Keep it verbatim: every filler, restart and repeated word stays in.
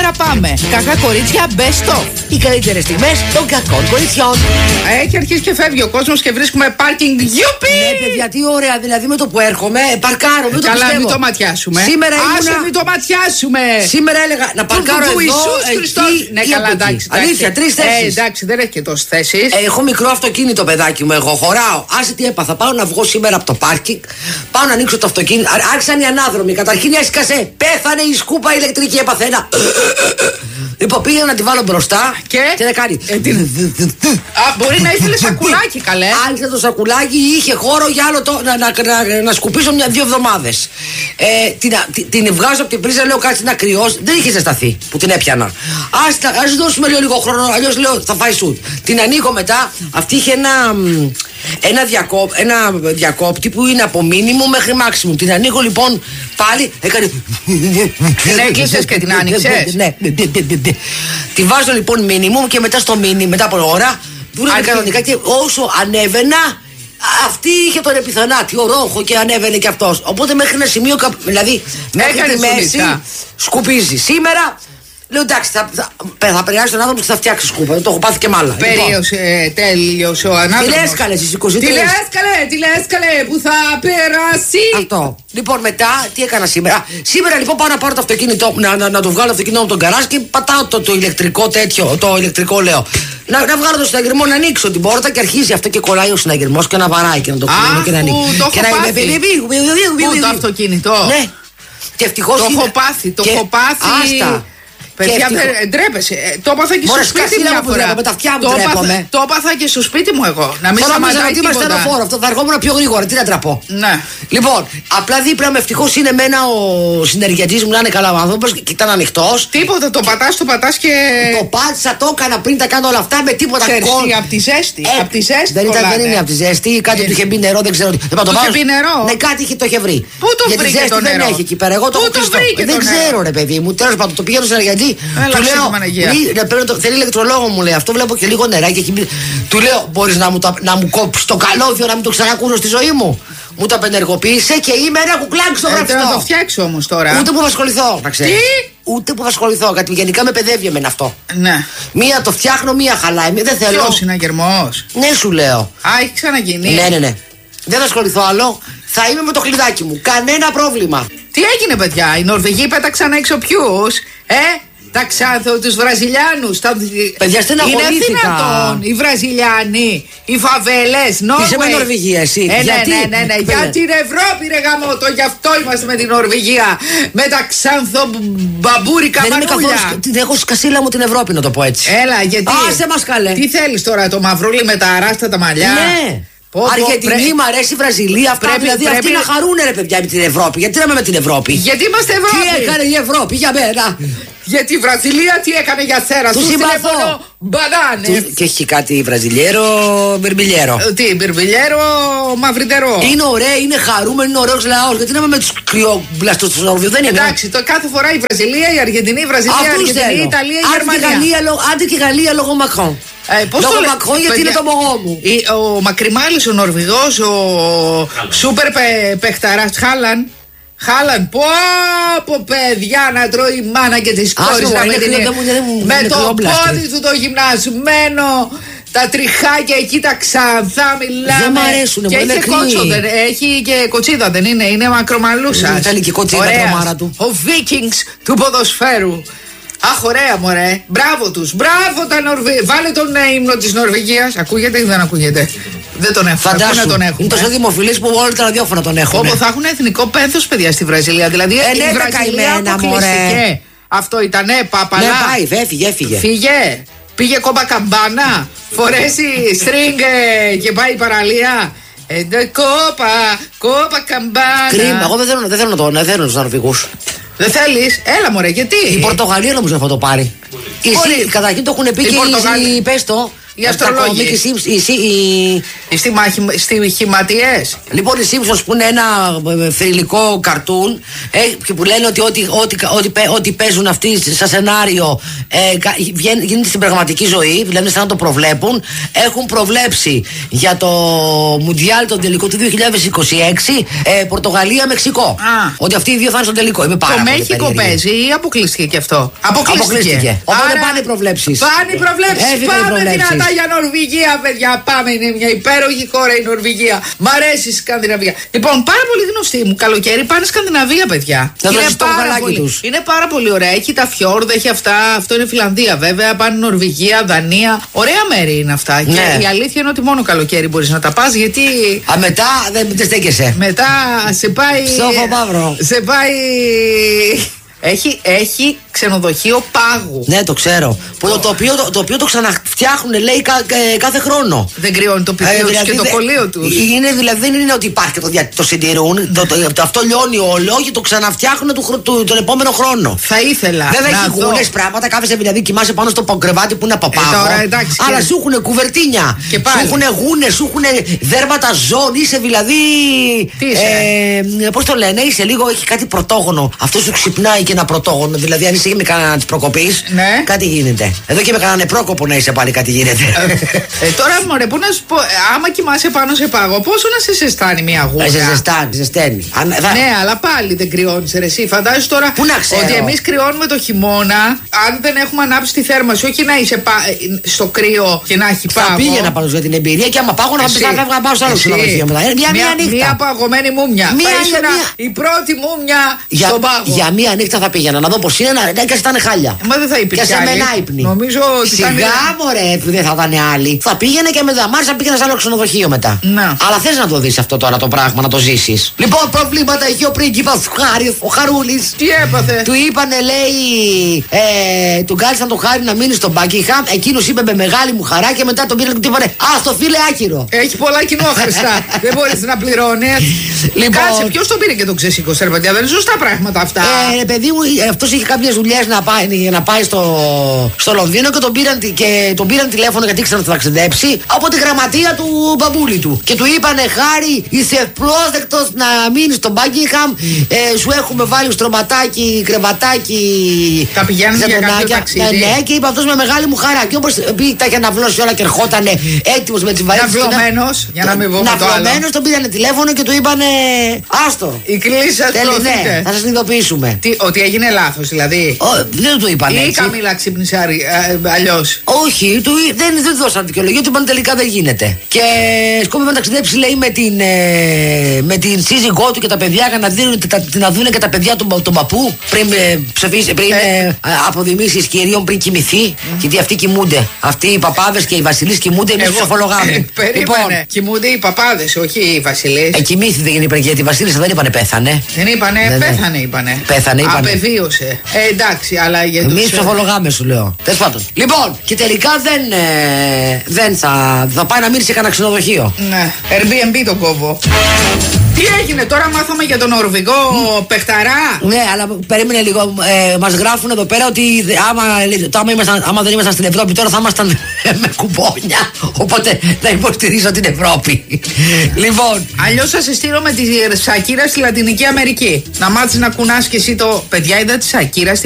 να πάμε. Κακά κορίτσια, best of. Οι καλύτερες στιγμές των κακών κοριτσιών. Έχει αρχίσει και φεύγει ο κόσμος και βρίσκουμε πάρκινγκ. Γιουπι! Ναι, παιδιά, τι ωραία. Δηλαδή με το που έρχομαι, παρκάρω. Μην το Καλά, πιστεύω. μην το ματιάσουμε. Σήμερα ήμουνα... Άσε, μην το ματιάσουμε. Σήμερα έλεγα να παρκάρω εδώ. Ιησούς Χριστός. Ναι, καλά, εντάξει. Αλήθεια, τρεις θέσεις. Ε, εντάξει, δεν έχει και τόσες θέσεις. Ε, έχω μικρό αυτοκίνητο, παιδάκι μου. Εγώ χωράω. Άσε τι έπαθα. Πάω να βγω σήμερα από το πάρκινγκ. Πάω να ανοίξω το αυτοκίνητο. Άρχισαν οι ανάδρομοι. Καταρχήν έσκασε. Πέθανε η σκούπα ηλεκτρική. Έπαθε ένα. Λοιπόν, πήγα να τη βάλω μπροστά και, και να κάνει. Ε, τι... Α, μπορεί να ήθελε σακουλάκι, καλέ. Άρχισε το σακουλάκι, είχε χώρο για άλλο το, να, να, να, να σκουπίσω μια-δύο εβδομάδες. Ε, την, την, την βγάζω από την πρίζα, λέω κάτσε να κρυώσει. Δεν είχε ζεσταθεί που την έπιανα. Ας δώσουμε λίγο, λίγο χρόνο, αλλιώς λέω θα φάει σουτ. Την ανοίγω μετά, αυτή είχε ένα. Ένα, διακόπ, ένα διακόπτη που είναι από μίνιμου μέχρι μάξιμου. Την ανοίγω λοιπόν πάλι. Έκανε. Την έκλεισες και την άνοιξες. Ναι, ναι, ναι, ναι. Τη βάζω λοιπόν μίνιμου και μετά στο μίνιμου, μετά από ώρα, δούλευε κανονικά και όσο ανέβαινα, αυτή είχε τον επιθανάτη, ο ρόχο και ανέβαινε και αυτός. Οπότε μέχρι ένα σημείο, δηλαδή μέχρι τη μέση, σκουπίζει. Σήμερα. Λέω εντάξει, θα, θα, θα περάσει τον άνθρωπο και θα φτιάξει σκούπα. Το έχω πάθει και μάλλα. Περίωσε, λοιπόν. Τέλειωσε ο ανάπτυξης. Τι λες καλέ, στις είκοσι τρεις. Τι λες καλέ, τι λες καλέ, που θα περάσει. Αυτό. Λοιπόν, μετά τι έκανα σήμερα. Σήμερα λοιπόν πάω να πάρω το αυτοκίνητο, να, να, να το βγάλω το αυτοκίνητο από τον καράζ και πατάω το, το ηλεκτρικό τέτοιο. Το ηλεκτρικό λέω. Να, να βγάλω το συναγερμό, να ανοίξω την πόρτα και αρχίζει αυτό και κολλάει ο συναγερμός και να βαράει και να το κλείνω και να ανοίξει. Και να είναι. Πού το αυτοκίνητο. Ναι. Και ευτυχώς. Το έχω πάθει, το έχω πάθει. Άστα. Παιδιά, ντρέπεσαι. Το έπαθα και στο σπίτι μου μια φορά. Με τα αυτιά μου ντρέπομαι. Το έπαθα και στο σπίτι μου εγώ. Να μην σταματάει τίποτα. Είμαστε στενοφόρο. Αυτό θα ερχόμουν πιο γρήγορα. Τι να τραπώ. Ναι. Λοιπόν, απλά δίπλα με ευτυχώς είναι εμένα ο συνεργατής μου να είναι καλά ο άνθρωπος και ήταν ανοιχτός. Τίποτα. Το πατάς, το πατάς και. Το πάτησα, το έκανα πριν τα κάνω όλα αυτά με τίποτα κόμμα. Από τη ζέστη. Από τη ζέστη. Δεν είναι από τη ζέστη. Κάτι του είχε μπει νερό, δεν ξέρω τι. Του είχε μπει νερό. Ναι, κάτι το είχε βρει. Πού το βρήκε το νερό. Δεν έχει εκεί πέρα. Εγώ το έχω κλειστό. Δεν ξέρω, ρε παιδί μου. Τέλος πάντων, το πηγαίνω στον συνεργατή. Του λέω. Θέλει ηλεκτρολόγο, μου λέει. Αυτό βλέπω και λίγο νεράκι. Έχει... Του λέω: μπορείς να μου, να μου κόψεις το καλώδιο, να μην το ξανακούσω στη ζωή μου. Μου το απενεργοποίησε και είμαι ένα κουκλάκι στο γραφείο. Ε, να το φτιάξω όμως τώρα. Ούτε που θα ασχοληθώ, να ξέρεις. Τι? Ούτε που θα ασχοληθώ. Κάτι γενικά με παιδεύει εμένα αυτό. Ναι. Μία το φτιάχνω, μία χαλάει. Δεν θέλω. Ποιος συναγερμός. Ναι, σου λέω. Α, έχει ξαναγίνει. Ναι, ναι, ναι. Δεν θα ασχοληθώ άλλο. Θα είμαι με το κλειδάκι μου. Κανένα πρόβλημα. Τι έγινε, παιδιά. Οι Νορβηγοί πέταξαν έξω ποιους, ε? Τα Ξάνθο, τους Βραζιλιάνους. Τα... Παιδιά, στεναχωρήθηκα. Είναι δυνατόν οι Βραζιλιάνοι, οι φαβέλες, Νόρβεϊ. Είσαι με Νορβηγία, εσύ. Ε, γιατί? Ναι, ναι, ναι, ναι. Για την Ευρώπη, ρε γαμώτο. Γι' αυτό είμαστε με την Νορβηγία. Με τα Ξάνθο μπαμπούρικα μανούλια. Δεν έχω σκασίλα μου την Ευρώπη, να το πω έτσι. Έλα, γιατί. Άσε μας καλέ. Τι θέλεις τώρα, το μαυρούλι με τα αράστα τα μαλλιά. Ναι. Πω, Αργεντινή, πρέ... μ' αρέσει η Βραζιλία. Αυτά πρέπει, δηλαδή πρέπει... αυτοί να χαρούνε, ρε παιδιά, με την Ευρώπη. Γιατί να είμαι με την Ευρώπη. Γιατί είμαστε Ευρώπη. Τι έκανε η Ευρώπη για μένα. Γιατί η Βραζιλία τι έκανε για σέρα. Του συμπαθώ. Μπανάνες. Και έχει κάτι βραζιλιέρο, μπερμπιλιέρο. Τι, μπερμπιλιέρο, μαυριτερό. Είναι ωραία, είναι χαρούμενο, είναι ωραίος λαός. Γιατί να είμαι με τους κρυόμπλαστους του Νορβηγού. Δεν είναι. Εντάξει, το κάθε φορά η Βραζιλία, η Αργεντινή, η Βραζιλία, η Αργεντινή, η Ιταλία, η Γερμανία. Άντε και η Γαλλία λόγω Μακρόν. Ε, πώς λόγω το Μακρόν, γιατί παιδιά, είναι το μογό μου. Η, ο Μακριμάλης, ο Νορβηγός, ο σούπερ πε, παιχταράς Χάλαν. Χάλαν, πω πω παιδιά να τρώει η μάνα και της κόρης να με την... Με το πόδι του το γυμνασμένο, τα τριχάκια εκεί τα ξανθά μιλάμε. Δεν μ' αρέσουνε, και έχει κότσο, δεν, έχει και κοτσίδα δεν είναι, είναι μακρομαλούσα. Ήταν και κοτσίδα τρομάρα του. Ο Vikings του ποδοσφαίρου. Αχ, ωραία, μωρέ. Μπράβο τους. Μπράβο τα Νορβηγία. Βάλε τον ύμνο της Νορβηγίας. Ακούγεται ή δεν ακούγεται. Δεν τον έχω. Φαντάσου. Τον έχουν. Είναι τόσο δημοφιλής που όλα τα ραδιόφωνα τον έχουν. Όπου θα έχουν εθνικό πένθος, παιδιά, στη Βραζιλία. Δηλαδή ε, η ναι, Βραζιλία αποκλειστική. Αυτό ήτανε, παπαλά. Ναι, πάει, έφυγε, έφυγε. Φύγε. Πήγε κόμπα καμπάνα. Φορέσει στρίγγ και πάει παραλία. Ε, κόπα, κόπα καμπάνα. Κρίμα, εγώ δεν θέλω, δεν θέλω να το δεν θέλω τους Νορβηγούς. Δεν θέλεις, έλα μωρέ, γιατί. Η Πορτογαλία νομίζω θα το πάρει. Καταρχήν το έχουν πει και οι πες το. Οι αστρολόγοι. Οι στοιχηματιές. Λοιπόν, οι Simpsons που είναι ένα θρυλικό καρτούν και που λένε ότι ό,τι, ό,τι, ό,τι, ό,τι παίζουν αυτοί σε σενάριο ε, γίνεται στην πραγματική ζωή, δηλαδή σαν να το προβλέπουν. Έχουν προβλέψει για το Μουντιάλ τον τελικό του δύο χιλιάδες είκοσι έξι ε, Πορτογαλία-Μεξικό. Ότι αυτοί οι δύο θα είναι στο τελικό. Είμαι πάρα το πολύ Μέξικο περίεργη. παίζει ή αποκλείστηκε και αυτό? Αποκλείστηκε. αποκλείστηκε. Οπότε Άρα, πάνε οι προβλέψεις. Πάνε οι προβλέψεις. Πάμε δυνατά για Νορβηγία, παιδιά. Πάμε, είναι μια υπέροχη χώρα η Νορβηγία. Μ' αρέσει η Σκανδιναβία. Λοιπόν, πάρα πολύ γνωστοί μου καλοκαίρι πάνε Σκανδιναβία, παιδιά. Είναι πάρα, πολύ, είναι πάρα πολύ ωραία. Έχει τα φιόρδα, έχει αυτά. Αυτό είναι Φιλανδία βέβαια. Πάνε Νορβηγία, Δανία. Ωραία μέρη είναι αυτά. Ναι. Και η αλήθεια είναι ότι μόνο καλοκαίρι μπορεί να τα πα γιατί. Α, μετά δεν στέκεσαι. Μετά σε πάει. Ψόφο μαύρο. Σε πάει. Έχει, έχει ξενοδοχείο πάγου. Ναι, το ξέρω. Που το, το, οποίο, το, το οποίο το ξαναφτιάχνουν, λέει, κα, ε, κάθε χρόνο. Δεν κρυώνει το πυθίο ε, δηλαδή, τους και το κολλείο του. Είναι δηλαδή, δεν είναι ότι υπάρχει και το, το συντηρούν. Το, το, το, αυτό λιώνει όλο και το ξαναφτιάχνουν του, του, τον επόμενο χρόνο. Θα ήθελα. Δεν έχει γούνες πράγματα. Κάθεσαι δηλαδή, κοιμάσαι πάνω στο κρεβάτι που είναι από πάγο. Ε, τώρα, εντάξει, αλλά και... σου έχουν κουβερτίνια. Σου έχουν γούνες, σου έχουν δέρματα ζώων. Είσαι δηλαδή. Τι είσαι. Ε, Πώς το λένε, είσαι λίγο, έχει κάτι πρωτόγονο. Αυτό σου ξυπνάει και ένα πρωτόγονο. Δηλαδή, αν είσαι με κανένα τη προκοπή, ναι. κάτι γίνεται. Εδώ και με κανέναν πρόκοπο να είσαι πάλι, κάτι γίνεται. ε, τώρα, μωρέ, πού να σου πω, άμα κοιμάσαι πάνω σε πάγο, πόσο να σε ζεστάνει μια γούνα. Σε ζεστάνει, ζεσταίνει. Αν, θα... Ναι, αλλά πάλι δεν κρυώνει, ρε εσύ. Φαντάζεσαι τώρα ότι εμεί κρυώνουμε το χειμώνα, αν δεν έχουμε ανάψει τη θέρμανση, όχι να είσαι πα... στο κρύο και να έχει πάγο. Θα πήγαινα πάνω για την εμπειρία και άμα πάγω να φεύγω να πάω στο άλλο ξενοδοχείο μετά. Μια, μια, μια, μια παγωμένη μούμια. Μια, μια, μια... Η πρώτη μούμια για, στον πάγο. Για μία νύχτα θα πήγαινα να δω πώ είναι, να και ήταν χάλια. Μα δεν θα υπήρχε. Και σε μένα ύπνη. Νομίζω ότι. Σιγά, ήταν... μωρέ, που δεν θα ήταν άλλοι. Θα πήγαινε και με δαμάρισα, πήγαινε σε άλλο ξενοδοχείο μετά. Να. Αλλά θε να το δει αυτό τώρα το πράγμα, να το ζήσει. Λοιπόν, προβλήματα έχει ο πρίγκιπας του Χάρη, ο Χαρούλης. Τι έπαθε. Του είπανε, λέει, ε, του κάλεσαν το Χάρη να μείνει στον Buckingham. Εκείνο είπε με μεγάλη μου χαρά και μετά τον πήραν και του είπανε, α, στο φίλε άκυρο. Έχει πολλά κοινόχρηστα. Δεν μπορεί να πληρώνει. Λοιπόν, κάτσε, ποιο τον πήρε και τον ξεσήκωσε, ρε παιδιά, δεν είναι σωστά πράγματα αυτά. Ε, παιδί μου, αυτό είχε κάποιε δουλειέ να πάει, να πάει στο, στο Λονδίνο και τον, πήραν, και τον πήραν τηλέφωνο γιατί ήξεραν να θα ταξιδέψει από τη γραμματεία του μπαμπούλη του. Και του είπανε, Χάρη, είσαι ευπρόσδεκτο να μείνει στο Buckingham. Ε, σου έχουμε βάλει στρωματάκι, κρεβατάκι. Τα πηγαίνουν για κάποιο ταξίδι. Ναι, ναι, και είπε αυτό με μεγάλη μου χαρά. Και όπω τα είχε αναβλώσει όλα και ερχότανε έτοιμο με τι βαλίτσες. Ναυλωμένο, για να μην πούμε το άλλο. Ναυλωμένο, τον πήρανε τηλέφωνο και του είπανε, άστο. Η κλίση σα ναι, θα σα ειδοποιήσουμε. Τι, ότι έγινε λάθο, δηλαδή. Ο, δεν του είπαν έτσι. Ή η Καμίλα ξύπνησε αλλιώ. Όχι, του, δεν, δεν δώσαν δικαιολογία, του είπαν τελικά δεν γίνεται. Και σκόπευε να ταξιδέψει, λέει, με την, ε, με την σύζυγό του και τα παιδιά για να, δίνουν, τα, να δουν και τα παιδιά του τον παππού πριν, ε, ψεφίσει, πριν ε. ε, αποδημήσει κυρίων πριν κοιμηθεί. Mm. Γιατί αυτοί κοιμούνται. Αυτοί οι παπάδες και οι βασιλείς κοιμούνται, εμείς τους αφολογάμε. Ε, περίμενε. Λοιπόν, κοιμούνται οι παπάδες, όχι οι βασιλείς. Ε, κοιμήθηκε, δεν είπαν, γιατί η βασίλισσα δεν είπανε πέθανε. Δεν είπανε, δεν πέθανε είπανε. Πέθανε, είπανε. Απεβίωσε. Ε, εντάξει, αλλά για εμείς τους αφολογάμε, σου λέω. Τέλος πάντων. Λοιπόν, και τελικά δεν, ε, δεν θα, θα πάει να μείνει σε κανένα ξενοδοχείο. Ναι, Airbnb τον κόβω. Τι έγινε τώρα, μάθαμε για τον Νορβηγό mm. παιχταρά. Ναι, αλλά περίμενε λίγο. Ε, μας γράφουν εδώ πέρα ότι άμα, άμα, ήμασταν, άμα δεν ήμασταν στην Ευρώπη τώρα θα ήμασταν με κουπόνια. Οπότε να υποστηρίζω την Ευρώπη. Λοιπόν. Αλλιώς θα σε στείλω με τη Σακύρα στη Λατινική Αμερική. Να μάθεις να κουνάς και εσύ το. Παιδιά, είδα τη Σακύρα